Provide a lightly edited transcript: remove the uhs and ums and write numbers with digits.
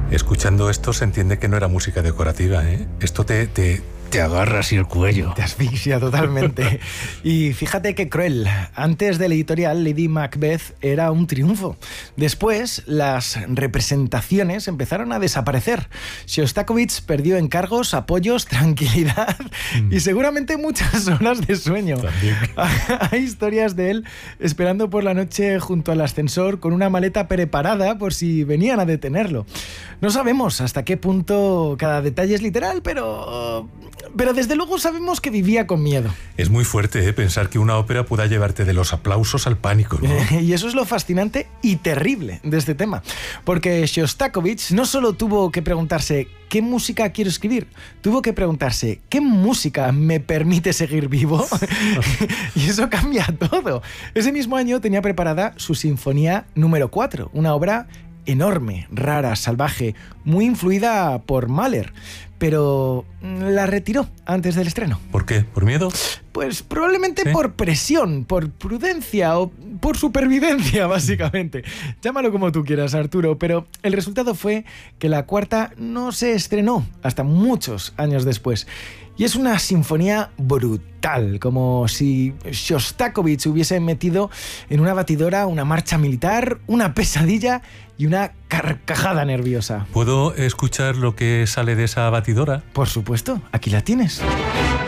Escuchando esto se entiende que no era música decorativa, ¿eh? Esto te agarra así el cuello. Te asfixia totalmente. Y fíjate qué cruel. Antes del editorial, Lady Macbeth era un triunfo. Después, las representaciones empezaron a desaparecer. Shostakovich perdió encargos, apoyos, tranquilidad y seguramente muchas horas de sueño. También. Hay historias de él esperando por la noche junto al ascensor con una maleta preparada por si venían a detenerlo. No sabemos hasta qué punto cada detalle es literal, pero desde luego sabemos que vivía con miedo. Es muy fuerte, ¿eh? Pensar que una ópera pueda llevarte de los aplausos al pánico, ¿no? Y eso es lo fascinante y terrible de este tema. Porque Shostakovich no solo tuvo que preguntarse ¿qué música quiero escribir? Tuvo que preguntarse ¿qué música me permite seguir vivo? Y eso cambia todo. Ese mismo año tenía preparada su Sinfonía número 4, una obra enorme, rara, salvaje, muy influida por Mahler, pero la retiró antes del estreno. ¿Por qué? ¿Por miedo? Pues probablemente ¿Sí? Por presión, por prudencia o por supervivencia, básicamente. Llámalo como tú quieras, Arturo, pero el resultado fue que la cuarta no se estrenó hasta muchos años después. Y es una sinfonía brutal, como si Shostakovich hubiese metido en una batidora una marcha militar, una pesadilla y una carcajada nerviosa. ¿Puedo escuchar lo que sale de esa batidora? Por supuesto, aquí la tienes.